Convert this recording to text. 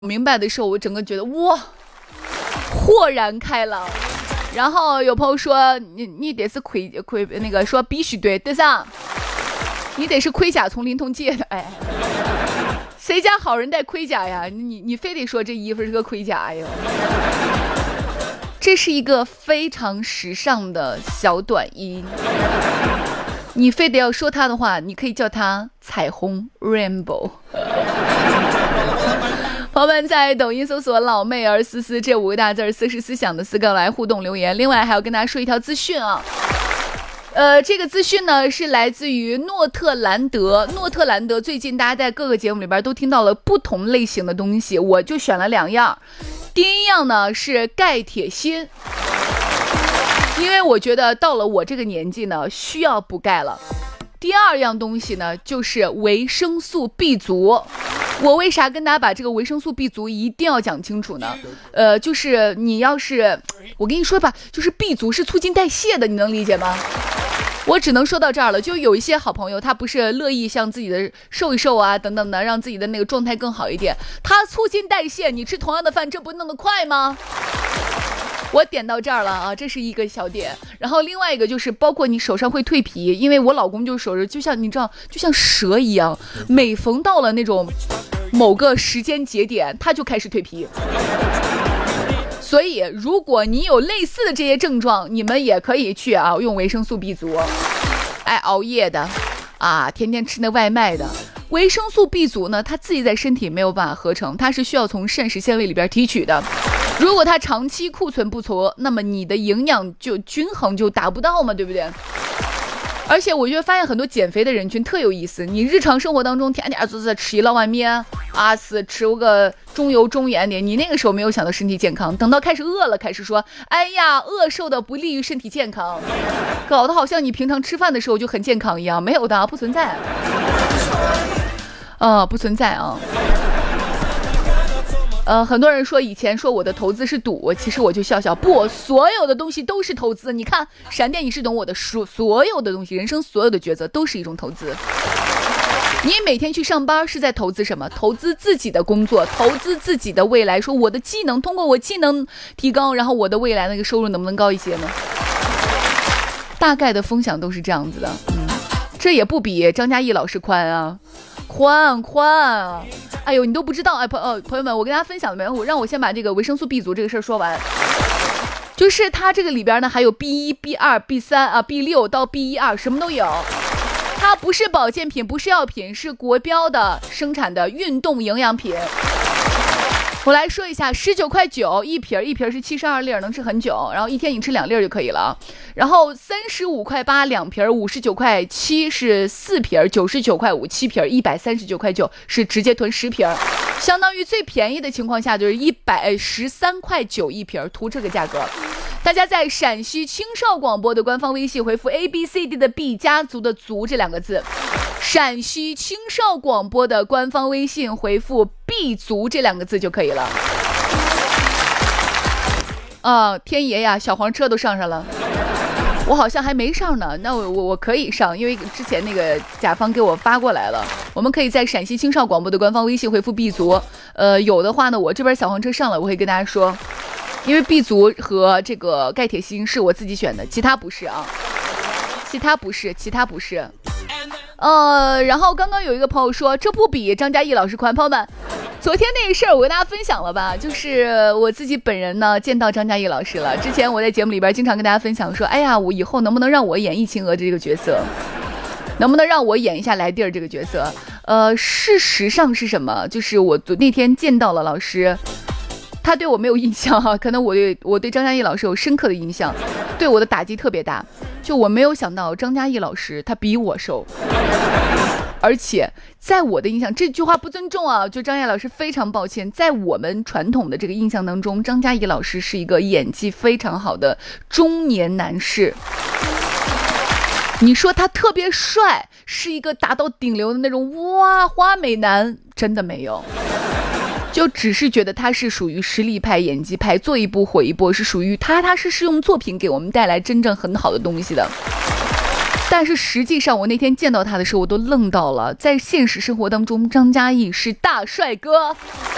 明白的时候，我整个觉得哇，豁然开朗。然后有朋友说你得是盔那个说必须对上，你得是盔甲从临潼借的，哎，谁家好人带盔甲呀？你非得说这衣服是个盔甲呀？这是一个非常时尚的小短衣，你非得要说它的话，你可以叫它彩虹 Rainbow。朋友们在抖音搜索老妹儿思思这5个大字，4是思想的4个来互动留言。另外还要跟大家说一条资讯啊，这个资讯呢是来自于诺特兰德。诺特兰德最近大家在各个节目里边都听到了不同类型的东西，我就选了2样。第一样呢是钙铁锌，因为我觉得到了我这个年纪呢需要补钙了。第二样东西呢就是维生素 B 族。我为啥跟大家把这个维生素 B 族一定要讲清楚呢？就是你要是，我跟你说吧，就是 B 族是促进代谢的，你能理解吗？我只能说到这儿了。就有一些好朋友，他不是乐意像自己的瘦一瘦啊，等等的，让自己的那个状态更好一点。他促进代谢，你吃同样的饭，这不弄得快吗？我点到这儿了啊，这是一个小点。然后另外一个就是包括你手上会蜕皮，因为我老公就是手上就像你知道，就像蛇一样，每逢到了那种某个时间节点，他就开始蜕皮。所以如果你有类似的这些症状，你们也可以去啊用维生素 B 族。爱熬夜的啊，天天吃那外卖的，维生素 B 族呢，它自己在身体没有办法合成，它是需要从膳食纤维里边提取的。如果它长期库存不足，那么你的营养就均衡就达不到嘛，对不对？而且我觉得发现很多减肥的人群特有意思，你日常生活当中天天就是吃一老碗面啊，吃个中油中盐的，你那个时候没有想到身体健康，等到开始饿了，开始说哎呀饿瘦的不利于身体健康，搞得好像你平常吃饭的时候就很健康一样，没有的，不存在不存在啊。很多人说以前说我的投资是赌，其实我就笑笑，不，所有的东西都是投资。你看闪电，你是懂我的，所有的东西，人生所有的抉择都是一种投资。你每天去上班是在投资什么？投资自己的工作，投资自己的未来，说我的技能，通过我技能提高，然后我的未来那个收入能不能高一些呢？大概的风向都是这样子的。这也不比张嘉译老师宽啊，宽啊！哎呦，你都不知道哎，朋友们，我跟大家分享了没有？让我先把这个维生素 B 族这个事儿说完。就是它这个里边呢还有 B1、B2、B3 啊 B6 到 B12，什么都有。它不是保健品，不是药品，是国标的生产的运动营养品。我来说一下，19.9块一瓶，一瓶是72粒，能吃很久，然后一天你吃2粒就可以了。然后35.8块2瓶，59.7块是4瓶，99.5块7瓶，139.9块是直接囤10瓶，相当于最便宜的情况下就是113.9块一瓶，图这个价格。大家在陕西青少广播的官方微信回复 ABCD 的 B 家族的族这2个字，陕西青少广播的官方微信回复 B 族这2个字就可以了。天爷呀，小黄车都上了，我好像还没上呢，那我可以上，因为之前那个甲方给我发过来了。我们可以在陕西青少广播的官方微信回复 B 族，有的话呢，我这边小黄车上了，我会跟大家说。因为 B 族和这个钙铁锌是我自己选的，其他不是啊，其他不是。然后刚刚有一个朋友说这不比张嘉译老师宽。朋友们，昨天那个事儿我跟大家分享了吧，就是我自己本人呢见到张嘉译老师了。之前我在节目里边经常跟大家分享说，哎呀，我以后能不能让我演易秦娥这个角色，能不能让我演一下来弟儿这个角色。事实上是什么，就是我那天见到了老师，他对我没有印象哈，可能我对张嘉译老师有深刻的印象，对我的打击特别大。就我没有想到张嘉译老师他比我瘦，而且在我的印象，这句话不尊重啊，就张嘉译老师非常抱歉，在我们传统的这个印象当中，张嘉译老师是一个演技非常好的中年男士。你说他特别帅，是一个达到顶流的那种哇花美男，真的没有。就只是觉得他是属于实力派、演技派，做一部火一波，是属于踏踏实实用作品给我们带来真正很好的东西的。但是实际上我那天见到他的时候我都愣到了，在现实生活当中张嘉译是大帅哥，